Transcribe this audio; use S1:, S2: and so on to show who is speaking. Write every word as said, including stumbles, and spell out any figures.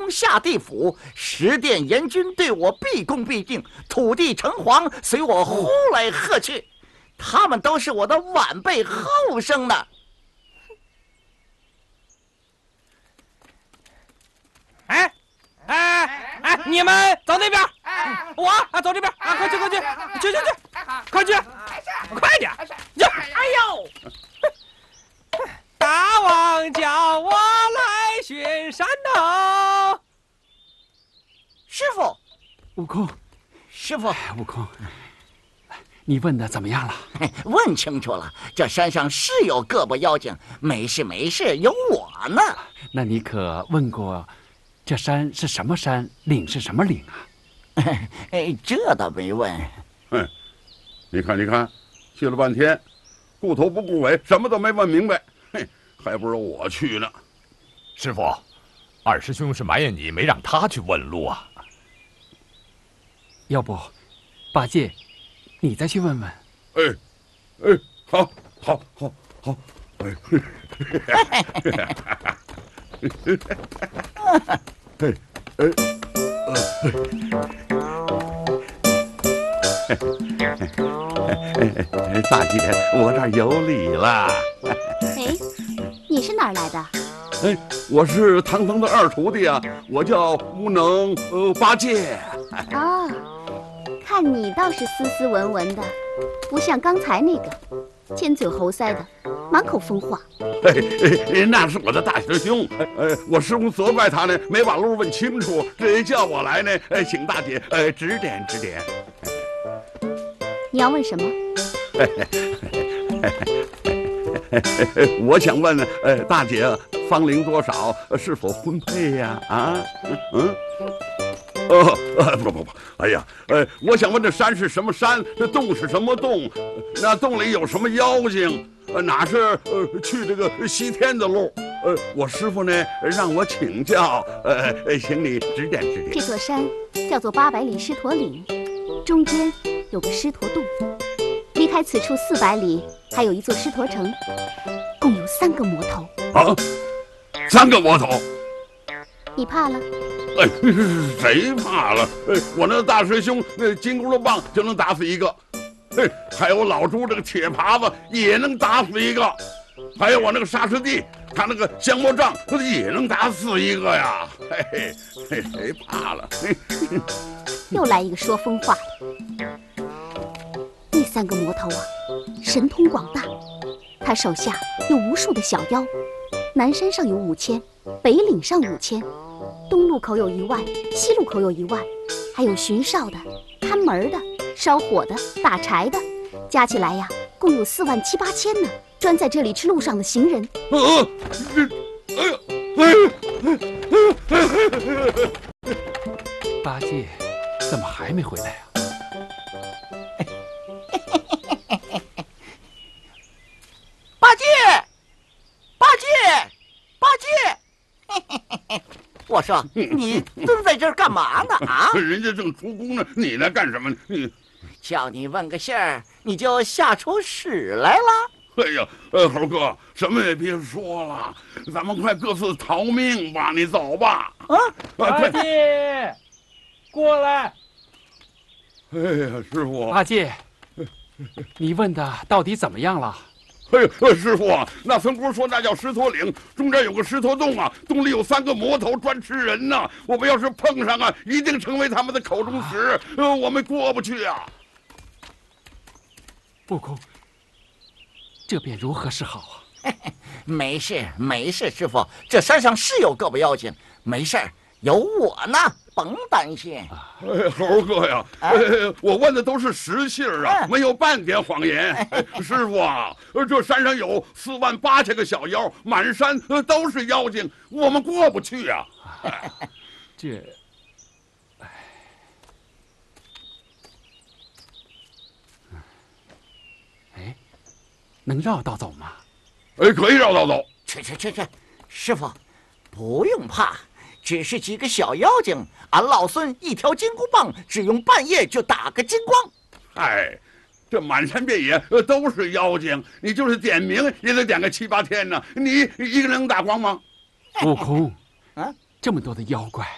S1: 下地府，十殿阎君对我毕恭毕敬，土地城隍随我呼来喝去，他们都是我的晚辈后生呢。
S2: 哎哎哎，你们走那边，我啊走这边啊，快去快去，去去去，快去，快点！呀，哎呦！大王叫我来巡山呢。
S1: 师傅，
S3: 悟空，
S1: 师傅，
S3: 悟空，你问的怎么样了？
S1: 问清楚了，这山上是有个把妖精，没事没事，有我呢。
S3: 那你可问过，这山是什么山，岭是什么岭啊？
S1: 哎，这倒没问。
S4: 嗯，你看，你看，去了半天，顾头不顾尾，什么都没问明白。嘿，还不如我去呢。
S5: 师傅，二师兄是埋怨你没让他去问路啊。
S3: 要不，八戒，你再去问问。
S4: 哎，哎，好，好，好，好，哎，哎，哎，呃，大姐，我这儿有礼了。
S6: 哎，你是哪儿来的？
S4: 哎，我是唐僧的二徒弟啊，我叫无能呃八戒。
S6: 哦，看你倒是斯斯文文的，不像刚才那个尖嘴猴腮的，满口疯话。
S4: 哎哎，那是我的大师兄，呃，我师傅责怪他呢，没把路问清楚，这叫我来呢，呃，请大姐呃指点指点。
S6: 你要问什么？
S4: 我想问，呃，大姐芳龄多少？是否婚配呀？啊，嗯，哦，呃，不不不，哎呀，呃，我想问这山是什么山？这洞是什么洞？那洞里有什么妖精？呃，哪是呃去这个西天的路？呃，我师傅呢让我请教，呃，请你指点指点。
S6: 这座山叫做八百里狮驼岭，中间有个狮驼洞。离开此处四百里，还有一座狮驼城，共有三个魔头。
S4: 啊，三个魔头！
S6: 你怕了？
S4: 哎，谁怕了？哎，我那大师兄那金箍棒就能打死一个，哎，还有老朱这个铁耙子也能打死一个，还有我那个沙师弟，他那个降魔杖也能打死一个呀！嘿嘿，嘿，谁怕了？嘿嘿
S6: 又来一个说疯话的。那三个魔头啊，神通广大，他手下有无数的小妖，南山上有五千，北岭上五千，东路口有一万，西路口有一万，还有巡哨的、看门的、烧火的、打柴的，加起来呀，共有四万七八千呢。专在这里吃路上的行人。
S4: 啊，哎呀，哎呀！
S3: 八戒，怎么还没回来啊？
S1: 八戒，八戒，八戒！我说，你蹲在这儿干嘛呢？啊！
S4: 人家正出宫呢，你来干什么？你
S1: 叫你问个信儿，你就吓出屎来了。
S4: 哎呀，呃，猴哥，什么也别说了，咱们快各自逃命吧！你走吧。
S1: 啊，
S2: 八戒，过来。
S4: 哎呀，师傅，
S3: 八戒，你问的到底怎么样了？
S4: 哎呦，师傅啊，那村姑说那叫狮驼岭，中间有个狮驼洞啊，洞里有三个魔头专吃人呢。我们要是碰上啊，一定成为他们的口中食，呃，我们过不去啊。
S3: 悟空，这便如何是好啊？
S1: 没事没事，师傅，这山上是有个把妖精，没事儿，有我呢，甭担心。
S4: 哎，猴哥呀，哎，我问的都是实信儿啊，没有半点谎言。哎，师傅啊，这山上有四万八千个小妖，满山都是妖精，我们过不去呀。
S3: 这，哎，能绕道走吗？
S4: 哎，可以绕道走。
S1: 去去去去，师傅，不用怕。只是几个小妖精，俺老孙一条金箍棒，只用半夜就打个精光。
S4: 哎，这满山遍野都是妖精，你就是点名也得点个七八天呢。你一个人能打光吗？
S3: 悟空，啊，这么多的妖怪，